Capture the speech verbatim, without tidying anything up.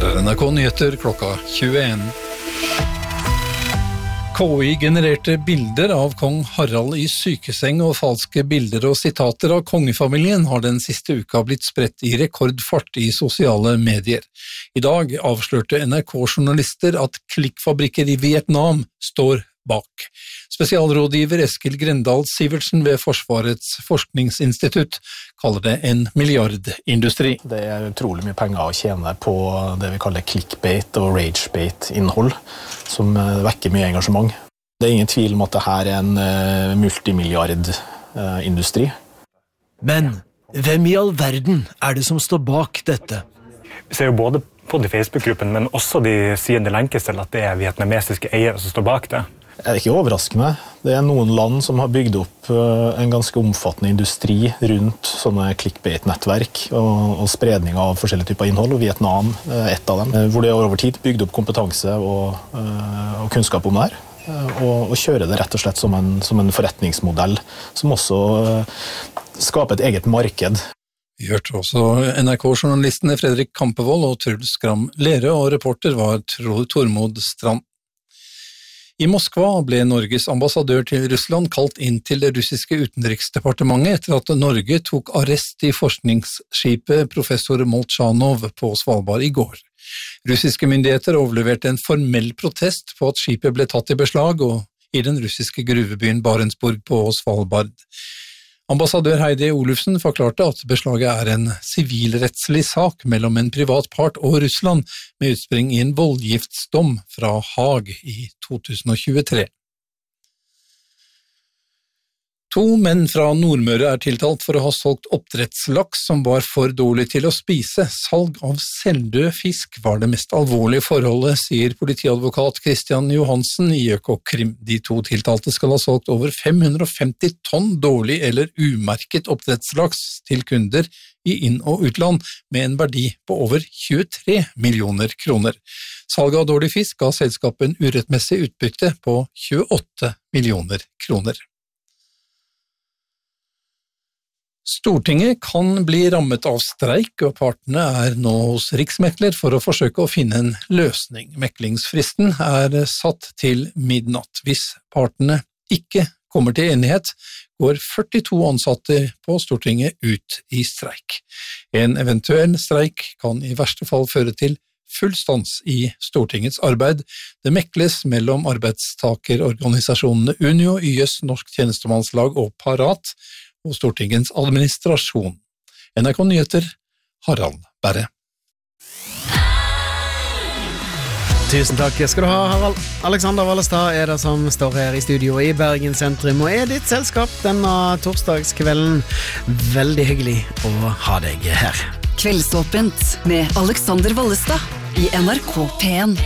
Her er N R K Nyheter klokka tjueen. K I genererte bilder av kong Harald i sykeseng og falske bilder og sitater av kongefamilien har den siste uka blitt spredt i rekordfart i sosiale medier. I dag avslørte N R K-journalister at klikkfabrikker i Vietnam står bak. Spesialrådgiver Eskil Grendal Sivertsen ved Forsvarets forskningsinstitutt kaller det en milliardindustri. Det er utrolig mye penger å tjene på det vi kaller clickbait og ragebait-innhold, som vekker mye engasjement. Det er ingen tvil om at dette er en multimilliardindustri. Men hvem i all verden er det som står bak dette? Vi ser jo både på de Facebook-gruppen, men også de sier det lenkes til at det er vietnamesiske eiere som står bak det. Det er ikke overraskende. Det er noen land som har bygd opp en ganske omfattende industri rundt sånne clickbait-nettverk og, og spredning av forskjellige typer innhold, og Vietnam er et av dem, hvor det over tid bygd opp kompetanse og, og kunnskap om det her, og, og kjører det rett og slett som en, som en forretningsmodell, som også skaper et eget marked. Vi hørte også N R K-journalistene Fredrik Kampevold og Truls Gram Lere, og reporter var Tormod Strand. I Moskva ble Norges ambassadør til Russland kalt inn til det russiske utenriksdepartementet etter at Norge tok arrest i forskningsskipet professor Molchanov på Svalbard i går. Russiske myndigheter overleverte en formell protest på at skipet ble tatt i beslag og i den russiske gruvebyen Barentsburg på Svalbard. Ambassadør Heidi Olufsen forklarte at beslaget er en sivilrettslig sak mellom en privat part og Russland med utspring i en voldgiftsdom fra Haag i to tusen og tjuetre. To menn fra Nordmøre er tiltalt for å ha solgt oppdrettslaks som var for dårlig til å spise. Salg av selvdød fisk var det mest alvorlige forholdet, sier politiadvokat Christian Johansen i Økokrim. De to tiltalte skal ha solgt over fem hundre og femti tonn dårlig eller umerket oppdrettslaks til kunder i inn- og utland med en verdi på over tjuetre millioner kroner. Salget av dårlig fisk ga selskapet en urettmessig utbytte på tjueåtte millioner kroner. Stortinget kan bli rammet av streik, og partene er nå hos Riksmekler for å forsøke å finne en løsning. Meklingsfristen er satt til midnatt. Hvis partene ikke kommer til enighet, går førtito ansatte på Stortinget ut i streik. En eventuell streik kan i verste fall føre til full stans i Stortingets arbeid. Det mekles mellom arbeidstakerorganisasjonene Unio, Y S, Norsk Tjenestemannslag og Parat, og Stortingens administrasjon. N R K Nyheter, Harald Berre. Tusen takk skal du ha, Harald. Alexander Wallestad er det som står her i studio i Bergen sentrum, og er ditt selskap denne torsdagskvelden. Veldig hyggelig å ha deg her. Kveldsåpent med Alexander Wallestad i N R K P en.